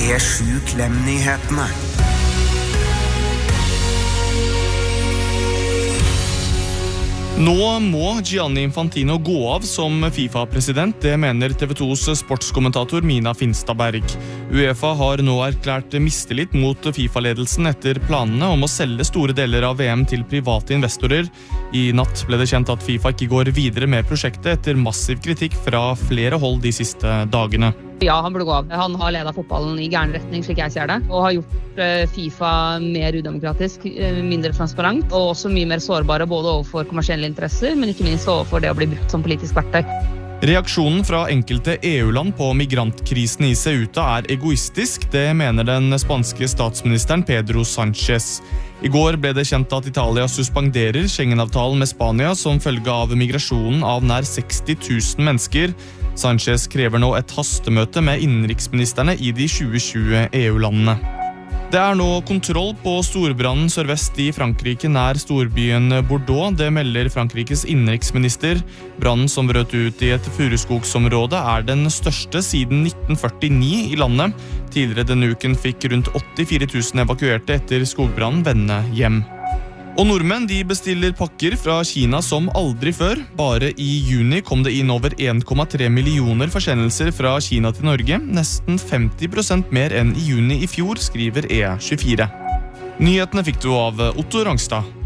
P7-Klem-nyhetene. Nå må Gianni Infantino gå av som FIFA-president, det mener TV2s sportskommentator Mina Finstadberg. UEFA har nå erklært mistillit mot FIFA-ledelsen etter planene om å selge store deler av VM til private investorer. I natt ble det kjent at FIFA ikke går videre med prosjektet etter massiv kritikk fra flere hold de siste dagene. Ja, han burde gå av. Han har ledet fotballen i gæren retning, slik jeg ser det, og har gjort FIFA mer udemokratisk, mindre transparent, og også mye mer sårbare både overfor kommersielle interesser, men ikke minst overfor det å bli brukt som politisk verktøy. Reaksjonen fra enkelte EU-land på migrantkrisen i Ceuta er egoistisk, det mener den spanske statsministeren Pedro Sánchez. I går ble det kjent at Italia suspenderer Schengen-avtalen med Spania som følge av migrasjonen av nær 60 000 mennesker. Sánchez krever nå et hastemøte med innenriksministerne i de 20 EU-landene. Det er nå kontroll på storbrannen sørvest i Frankrike nær storbyen Bordeaux. Det melder Frankrikes innenriksminister. Brannen som brøt ut i et furuskogsområde er den største siden 1949 i landet. Tidligere denne uken fikk rundt 84 000 evakuerte etter skogbrannen vende hjem. Og nordmenn de bestiller pakker fra Kina som aldri før. Bare i juni kom det inn over 1,3 millioner forsendelser fra Kina til Norge. Nesten 50% mer enn i juni i fjor, skriver E24. Nyhetene fikk du av Otto Rangstad.